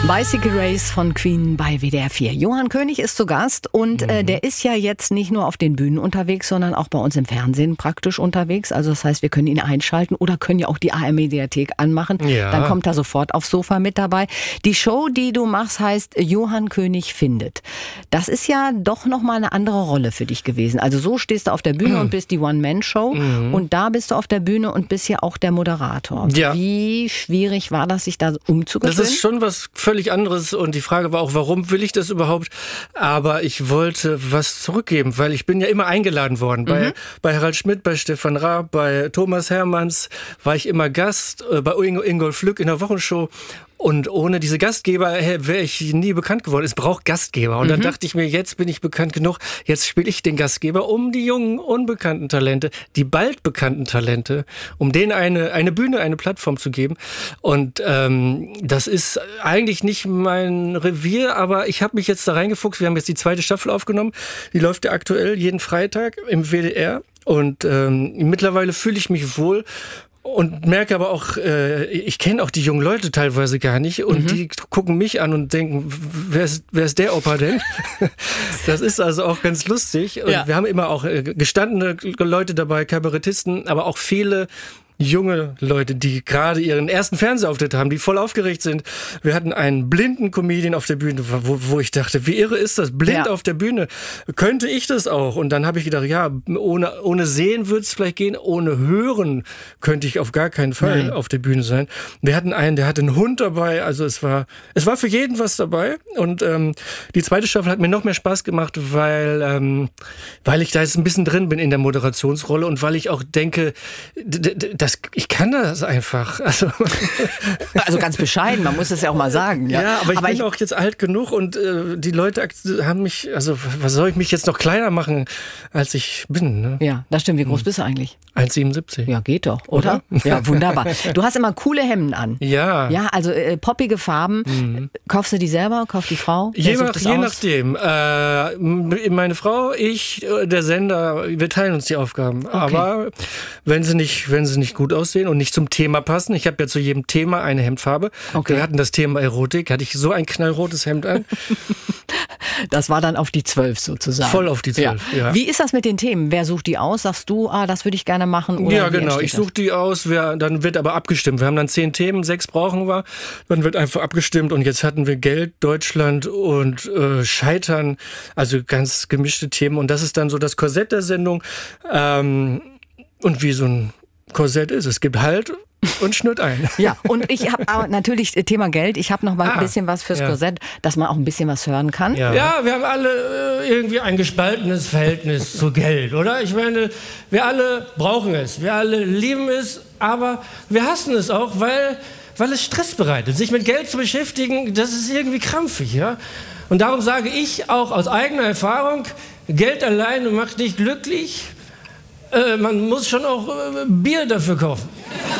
Bicycle Race von Queen bei WDR 4. Johann König ist zu Gast und der ist ja jetzt nicht nur auf den Bühnen unterwegs, sondern auch bei uns im Fernsehen praktisch unterwegs. Also das heißt, wir können ihn einschalten oder können ja auch die ARD-Mediathek anmachen. Ja. Dann kommt er sofort aufs Sofa mit dabei. Die Show, die du machst, heißt Johann König findet. Das ist ja doch nochmal eine andere Rolle für dich gewesen. Also so stehst du auf der Bühne und bist die One-Man-Show und da bist du auf der Bühne und bist ja auch der Moderator. Ja. Wie schwierig war das, sich da umzugewöhnen? Das ist schon was völlig anderes und die Frage war auch, warum will ich das überhaupt? Aber ich wollte was zurückgeben, weil ich bin ja immer eingeladen worden. Bei Harald Schmidt, bei Stefan Raab, bei Thomas Hermanns war ich immer Gast, bei Ingolf Lück in der Wochenshow. Und ohne diese Gastgeber wäre ich nie bekannt geworden. Es braucht Gastgeber. Und dann dachte ich mir, jetzt bin ich bekannt genug. Jetzt spiele ich den Gastgeber, um die jungen, unbekannten Talente, die bald bekannten Talente, um denen eine Bühne, eine Plattform zu geben. Und das ist eigentlich nicht mein Revier, aber ich habe mich jetzt da reingefuchst. Wir haben jetzt die 2. Staffel aufgenommen. Die läuft ja aktuell jeden Freitag im WDR. Und mittlerweile fühle ich mich wohl. Und merke aber auch, ich kenne auch die jungen Leute teilweise gar nicht und die gucken mich an und denken, wer ist der Opa denn? Das ist also auch ganz lustig. Und wir haben immer auch gestandene Leute dabei, Kabarettisten, aber auch viele junge Leute, die gerade ihren ersten Fernsehauftritt haben, die voll aufgeregt sind. Wir hatten einen blinden Comedian auf der Bühne, wo ich dachte, wie irre ist das? Blind auf der Bühne. Könnte ich das auch? Und dann habe ich gedacht, ja, ohne Sehen würde es vielleicht gehen, ohne Hören könnte ich auf gar keinen Fall auf der Bühne sein. Wir hatten einen, der hatte einen Hund dabei, also es war für jeden was dabei. Und die 2. Staffel hat mir noch mehr Spaß gemacht, weil ich da jetzt ein bisschen drin bin in der Moderationsrolle und weil ich auch denke, ich kann das einfach. Also ganz bescheiden, man muss es ja auch mal sagen. Ja, aber ich bin auch jetzt alt genug und die Leute haben mich, also was soll ich mich jetzt noch kleiner machen, als ich bin? Ne? Ja, das stimmt. Wie groß bist du eigentlich? 1,77. Ja, geht doch, oder? Ja, wunderbar. Du hast immer coole Hemden an. Ja. Ja, also poppige Farben. Kaufst du die selber? Kauft die Frau? Je nachdem. Meine Frau, ich, der Sender, wir teilen uns die Aufgaben. Okay. Aber wenn sie nicht gut aussehen und nicht zum Thema passen. Ich habe ja zu jedem Thema eine Hemdfarbe. Okay. Wir hatten das Thema Erotik, hatte ich so ein knallrotes Hemd an. Das war dann auf die 12 sozusagen. Voll auf die 12, ja. Wie ist das mit den Themen? Wer sucht die aus? Sagst du, das würde ich gerne machen? Oder ja, genau. Ich suche die aus. Dann wird aber abgestimmt. Wir haben dann 10 Themen, 6 brauchen wir. Dann wird einfach abgestimmt und jetzt hatten wir Geld, Deutschland und Scheitern. Also ganz gemischte Themen. Und das ist dann so das Korsett der Sendung. Und wie so ein Korsett ist. Es gibt Halt und Schnitt ein. Ja, und ich habe aber natürlich Thema Geld. Ich habe noch mal ein bisschen was fürs Korsett, dass man auch ein bisschen was hören kann. Ja, wir haben alle irgendwie ein gespaltenes Verhältnis zu Geld, oder? Ich meine, wir alle brauchen es, wir alle lieben es, aber wir hassen es auch, weil es Stress bereitet. Sich mit Geld zu beschäftigen, das ist irgendwie krampfig, ja? Und darum sage ich auch aus eigener Erfahrung, Geld alleine macht nicht glücklich. Man muss schon auch Bier dafür kaufen.